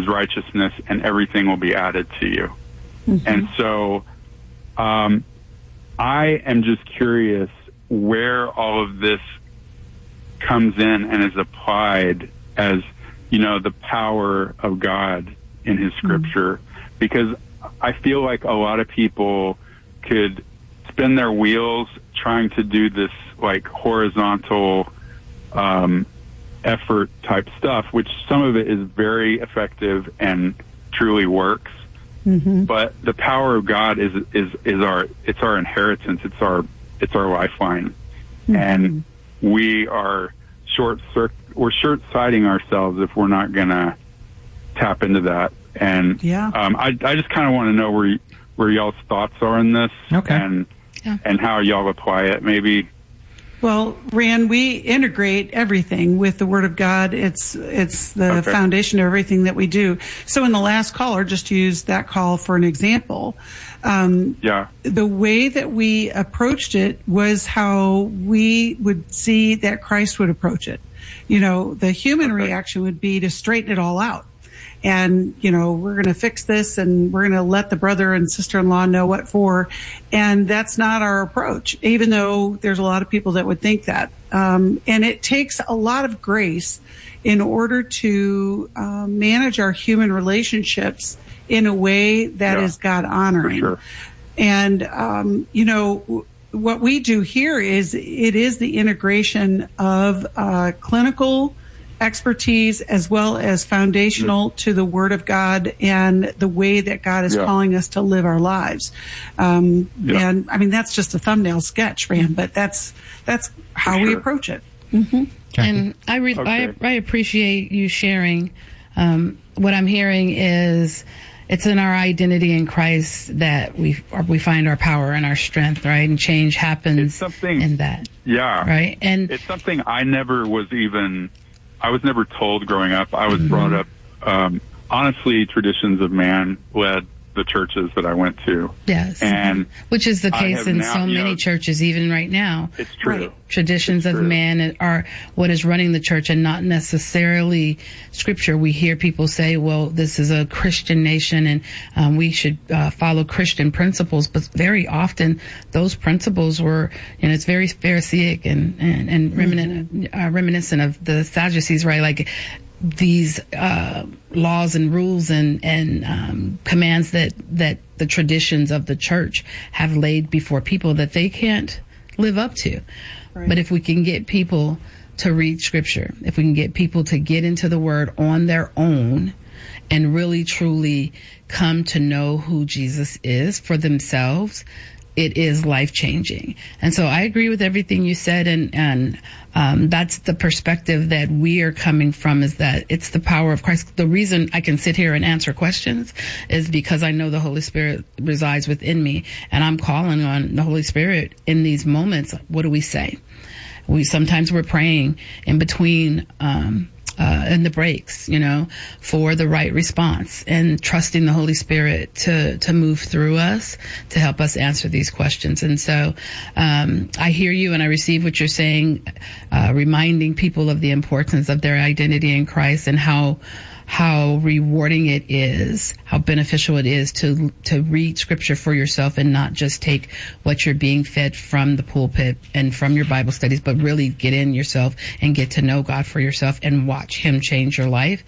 righteousness, and everything will be added to you. Mm-hmm. And so I am just curious where all of this comes in and is applied as, the power of God in his scripture, because I feel like a lot of people could spin their wheels trying to do this like horizontal effort type stuff, which some of it is very effective and truly works. Mm-hmm. But the power of God is our inheritance. It's our lifeline. Mm-hmm. And we are short-sighting ourselves if we're not going to tap into that. And I just kind of want to know where y'all's thoughts are in this, and how y'all apply it, maybe. Well, Rand, we integrate everything with the Word of God. It's the foundation of everything that we do. So in the last caller, just use that call for an example. The way that we approached it was how we would see that Christ would approach it. The human reaction would be to straighten it all out. And, we're going to fix this and we're going to let the brother and sister-in-law know what for. And that's not our approach, even though there's a lot of people that would think that. And it takes a lot of grace in order to manage our human relationships in a way that is God-honoring. Sure. And, what we do here is it is the integration of clinical expertise as well as foundational to the Word of God and the way that God is calling us to live our lives. And I mean, that's just a thumbnail sketch, Rand, but that's how we approach it. Mm-hmm. And I appreciate you sharing. What I'm hearing is it's in our identity in Christ that we find our power and our strength, right? And change happens in that. Yeah. Right. And it's something I was never told growing up. I was brought up, honestly, traditions of man led the churches that I went to. Yes. And which is the case in so many churches, even right now. It's true. Right. Traditions of man are what is running the church and not necessarily scripture. We hear people say, well, this is a Christian nation and we should follow Christian principles. But very often those principles were, it's very Pharisaic and reminiscent of the Sadducees, right? Like these laws and rules and commands that the traditions of the church have laid before people that they can't live up to. Right. But if we can get people to read scripture, if we can get people to get into the Word on their own and really truly come to know who Jesus is for themselves, it is life-changing. And so I agree with everything you said, and that's the perspective that we are coming from, is that it's the power of Christ. The reason I can sit here and answer questions is because I know the Holy Spirit resides within me, and I'm calling on the Holy Spirit in these moments. What do we say? Sometimes we're praying in between in the breaks, for the right response, and trusting the Holy Spirit to move through us to help us answer these questions. And so I hear you and I receive what you're saying, reminding people of the importance of their identity in Christ and how rewarding it is, how beneficial it is to read scripture for yourself and not just take what you're being fed from the pulpit and from your Bible studies, but really get in yourself and get to know God for yourself and watch Him change your life.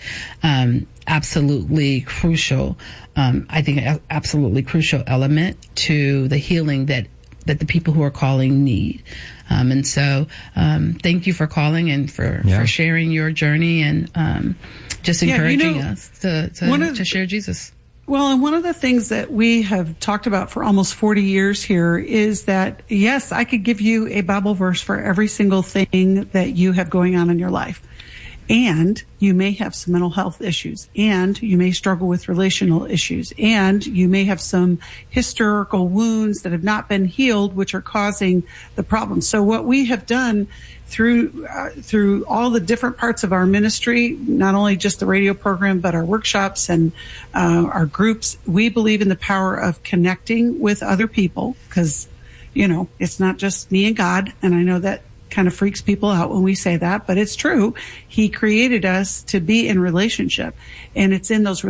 Absolutely crucial. I think absolutely crucial element to the healing that the people who are calling need. And so, thank you for calling and for sharing your journey and, just encouraging us to share Jesus. Well, and one of the things that we have talked about for almost 40 years here is that, yes, I could give you a Bible verse for every single thing that you have going on in your life. And you may have some mental health issues, and you may struggle with relational issues, and you may have some historical wounds that have not been healed, which are causing the problem. So what we have done through all the different parts of our ministry, not only just the radio program, but our workshops and our groups, we believe in the power of connecting with other people, because, it's not just me and God, and I know that kind of freaks people out when we say that, but it's true. He created us to be in relationship, and it's in those